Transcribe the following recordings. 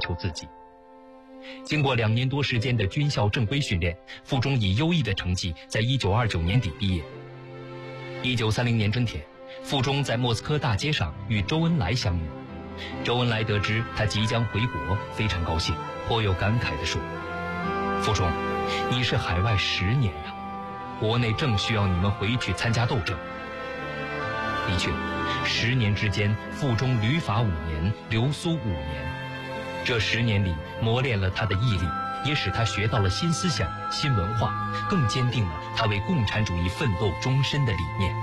求自己。经过2年多时间的军校正规训练，傅忠以优异的成绩在1929年底毕业。1930年春天，傅忠在莫斯科大街上与周恩来相遇。周恩来得知他即将回国，非常高兴，颇有感慨地说：“傅忠，你是海外10年呀，国内正需要你们回去参加斗争。”的确，10年之间，傅忠旅法5年，留苏5年。这10年里，磨练了他的毅力，也使他学到了新思想、新文化，更坚定了他为共产主义奋斗终身的理念。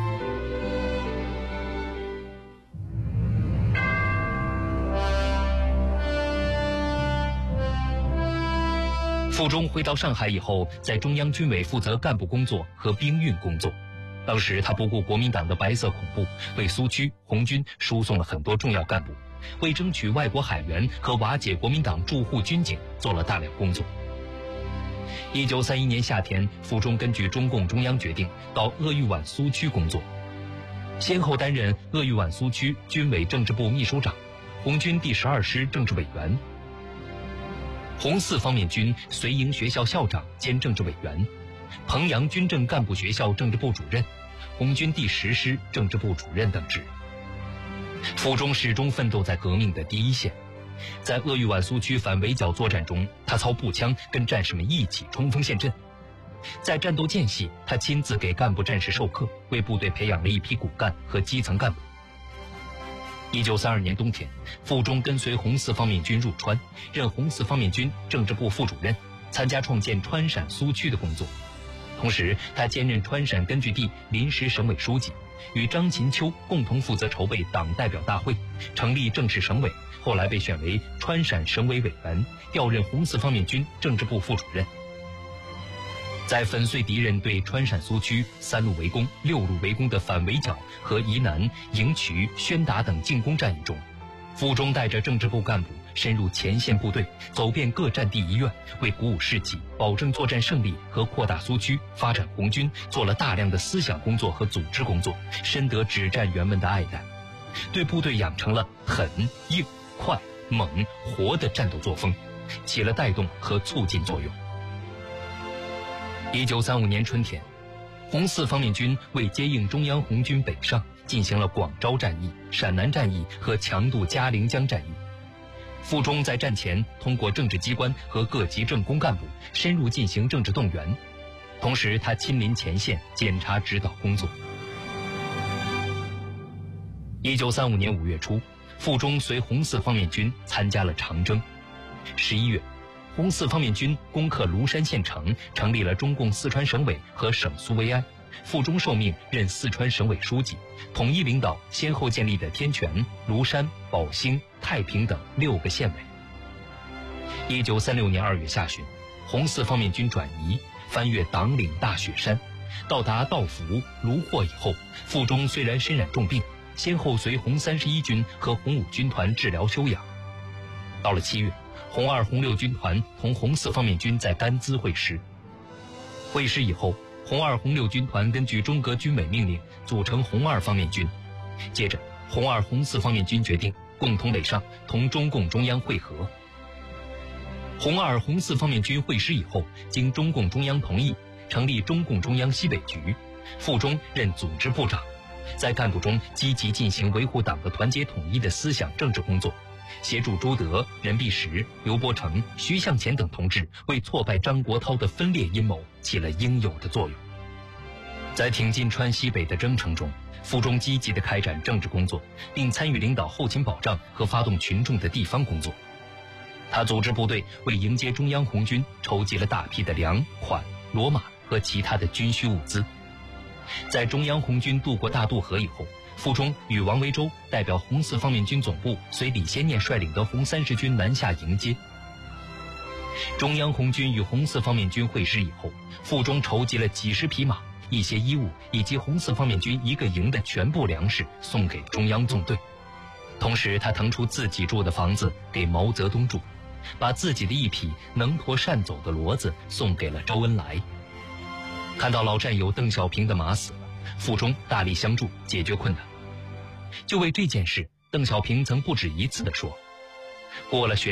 傅忠回到上海以后，在中央军委负责干部工作和兵运工作。当时他不顾国民党的白色恐怖，为苏区、红军输送了很多重要干部，为争取外国海员和瓦解国民党驻沪军警做了大量工作。1931年夏天，傅忠根据中共中央决定到鄂豫皖苏区工作，先后担任鄂豫皖苏区军委政治部秘书长、红军第12师政治委员、红四方面军绥营学校校长兼政治委员、彭阳军政干部学校政治部主任、红军第10师政治部主任等职。傅忠始终奋斗在革命的第一线，在鄂豫皖苏区反围剿作战中，他操步枪跟战士们一起冲锋陷阵。在战斗间隙，他亲自给干部战士授课，为部队培养了一批骨干和基层干部。1932年冬天，傅忠跟随红四方面军入川，任红四方面军政治部副主任，参加创建川陕苏区的工作。同时，他兼任川陕根据地临时省委书记，与张琴秋共同负责筹备党代表大会，成立正式省委，后来被选为川陕省委委员，调任红四方面军政治部副主任。在粉碎敌人对川陕苏区3路围攻、6路围攻的反围剿和宜南、营渠、宣达等进攻战役中，傅忠带着政治部干部深入前线部队，走遍各战地医院，为鼓舞士气、保证作战胜利和扩大苏区、发展红军做了大量的思想工作和组织工作，深得指战员们的爱戴，对部队养成了狠、硬、快、猛、活的战斗作风，起了带动和促进作用。1935年春天，红四方面军为接应中央红军北上，进行了广招战役、陕南战役和强渡嘉陵江战役。傅忠在战前通过政治机关和各级政工干部深入进行政治动员，同时他亲临前线检查指导工作。1935年5月初，傅忠随红四方面军参加了长征。11月，红四方面军攻克庐山县城，成立了中共四川省委和省苏维埃。傅忠受命任四川省委书记，统一领导先后建立的天全、庐山、宝兴、太平等6个县委。1936年2月下旬，红四方面军转移，翻越党岭大雪山，到达道孚、卢霍以后，傅忠虽然身染重病，先后随红31军和红5军团治疗休养。到了7月，红2、红6军团同红四方面军在甘孜会师。会师以后，红2、红6军团根据中革军委命令组成红2方面军。接着，红2、红4方面军决定共同北上，同中共中央会合。红2、红4方面军会师以后，经中共中央同意，成立中共中央西北局，傅忠任组织部长，在干部中积极进行维护党的团结统一的思想政治工作，协助朱德、任弼时、刘伯承、徐向前等同志为挫败张国焘的分裂阴谋起了应有的作用。在挺进川西北的征程中，傅忠积极地开展政治工作，并参与领导后勤保障和发动群众的地方工作。他组织部队为迎接中央红军筹集了大批的粮款、骡马和其他的军需物资。在中央红军渡过大渡河以后，傅忠与王维洲代表红四方面军总部随李先念率领的红30军南下迎接。中央红军与红四方面军会师以后，傅忠筹集了几十匹马、一些衣物以及红四方面军1个营的全部粮食送给中央纵队。同时，他腾出自己住的房子给毛泽东住，把自己的一匹能驮善走的骡子送给了周恩来。看到老战友邓小平的马死了，傅忠大力相助，解决困难。就为这件事，邓小平曾不止一次地说，过了